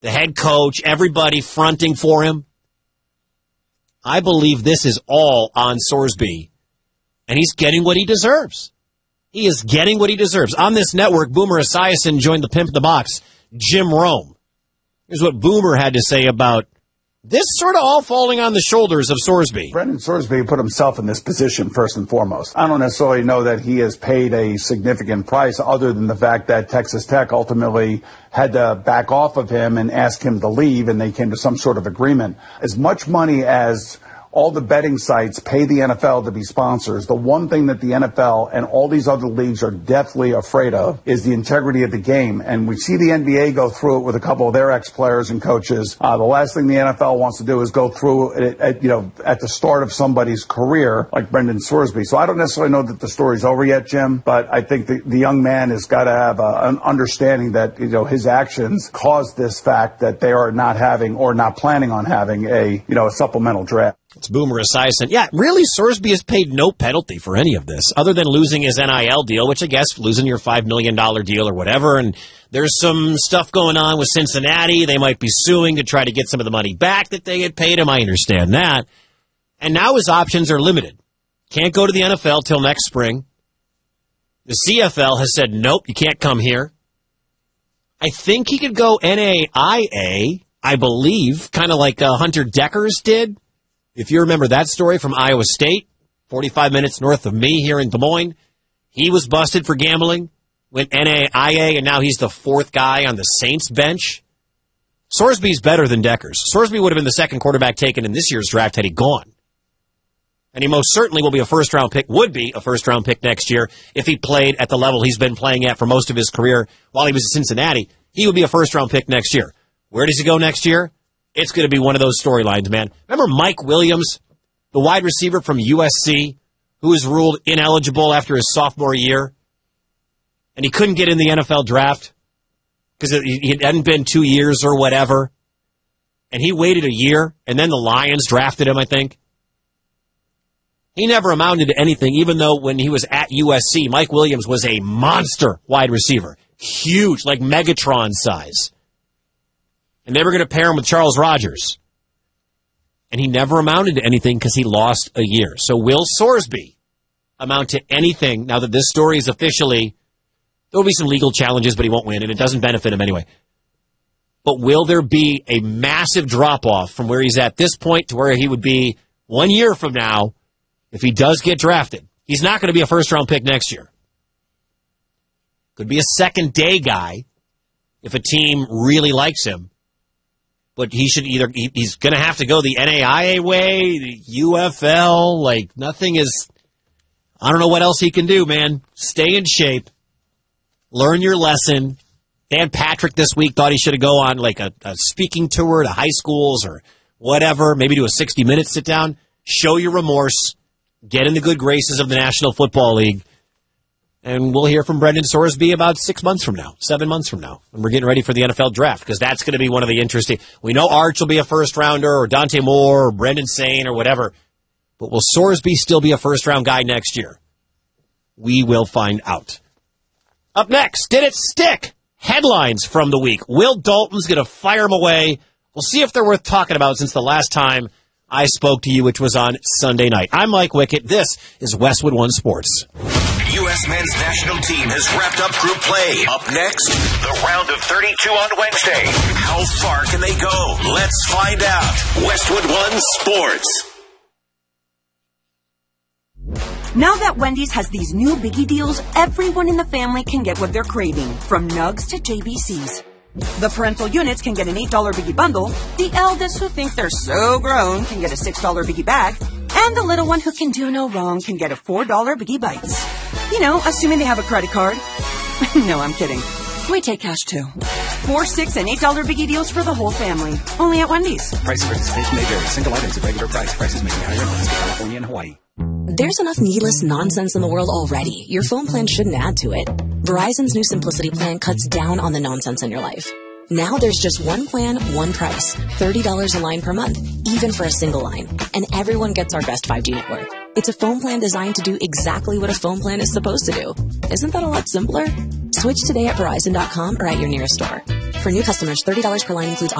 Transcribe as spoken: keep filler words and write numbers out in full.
the head coach, everybody fronting for him. I believe this is all on Sorsby, and he's getting what he deserves. He is getting what he deserves. On this network, Boomer Esiason joined the Pimp in the Box, Jim Rome. Here's what Boomer had to say about this sort of all falling on the shoulders of Sorsby. Brendan Sorsby put himself in this position first and foremost. I don't necessarily know that he has paid a significant price other than the fact that Texas Tech ultimately had to back off of him and ask him to leave, and they came to some sort of agreement. As much money as all the betting sites pay the N F L to be sponsors, the one thing that the N F L and all these other leagues are deathly afraid of is the integrity of the game. And we see the N B A go through it with a couple of their ex-players and coaches. Uh, the last thing the N F L wants to do is go through it at, you know, at the start of somebody's career like Brendan Sorsby. So I don't necessarily know that the story's over yet, Jim, but I think the, the young man has got to have a, an understanding that, you know, his actions caused this fact that they are not having or not planning on having a, you know, a supplemental draft. It's Boomer Esiason. Yeah, really, Sorsby has paid no penalty for any of this, other than losing his N I L deal, which I guess losing your five million dollars deal or whatever. And there's some stuff going on with Cincinnati. They might be suing to try to get some of the money back that they had paid him. I understand that. And now his options are limited. Can't go to the N F L till next spring. The C F L has said, nope, you can't come here. I think he could go N A I A, I believe, kind of like uh, Hunter Deckers did. If you remember that story from Iowa State, forty-five minutes north of me here in Des Moines, he was busted for gambling, went N A I A, and now he's the fourth guy on the Saints bench. Sorsby's better than Deckers. Sorsby would have been the second quarterback taken in this year's draft had he gone. And he most certainly will be a first-round pick, would be a first-round pick next year if he played at the level he's been playing at for most of his career while he was at Cincinnati. He would be a first-round pick next year. Where does he go next year? It's going to be one of those storylines, man. Remember Mike Williams, the wide receiver from U S C, who was ruled ineligible after his sophomore year? And he couldn't get in the N F L draft because it hadn't been two years or whatever. And he waited a year, and then the Lions drafted him, I think. He never amounted to anything, even though when he was at U S C, Mike Williams was a monster wide receiver. Huge, like Megatron size. And they were going to pair him with Charles Rogers. And he never amounted to anything because he lost a year. So will Sorsby amount to anything now that this story is officially, there will be some legal challenges, but he won't win, and it doesn't benefit him anyway. But will there be a massive drop-off from where he's at this point to where he would be one year from now if he does get drafted? He's not going to be a first-round pick next year. Could be a second-day guy if a team really likes him. But he should either, he, he's going to have to go the N A I A way, the U F L, like nothing is, I don't know what else he can do, man. Stay in shape. Learn your lesson. Dan Patrick this week thought he should have go on like a, a speaking tour to high schools or whatever, maybe do a sixty minute sit down. Show your remorse. Get in the good graces of the National Football League. And we'll hear from Brendan Sorsby about six months from now, seven months from now, when we're getting ready for the N F L draft, because that's going to be one of the interesting. We know Arch will be a first-rounder, or Dante Moore, or Brendan Sane, or whatever. But will Sorsby still be a first-round guy next year? We will find out. Up next, did it stick? Headlines from the week. Will Dalton's going to fire him away. We'll see if they're worth talking about since the last time I spoke to you, which was on Sunday night. I'm Mike Wickett. This is Westwood One Sports. U S men's national team has wrapped up group play. Up next, the round of thirty-two on Wednesday. How far can they go? Let's find out. Westwood One Sports. Now that Wendy's has these new biggie deals, everyone in the family can get what they're craving, from nugs to J B Cs. The parental units can get an eight dollar biggie bundle, the eldest who think they're so grown can get a six dollar biggie bag, and the little one who can do no wrong can get a four dollar biggie bites. You know, assuming they have a credit card. No, I'm kidding. We take cash too. Four, six, and eight dollar biggie deals for the whole family. Only at Wendy's. Price and participation may vary. Single items at regular price. Prices may be higher in Alaska, California, and Hawaii. There's enough needless nonsense in the world already. Your phone plan shouldn't add to it. Verizon's new Simplicity plan cuts down on the nonsense in your life. Now there's just one plan, one price. thirty dollars a line per month, even for a single line. And everyone gets our best five G network. It's a phone plan designed to do exactly what a phone plan is supposed to do. Isn't that a lot simpler? Switch today at Verizon dot com or at your nearest store. For new customers, thirty dollars per line includes